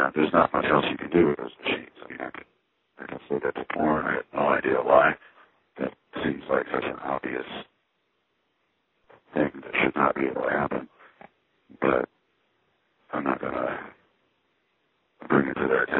there's not much else you can do with those machines. I mean, I can say that to porn. I have no idea why. That seems like such an obvious thing that should not be able to happen. But I'm not going to bring it to their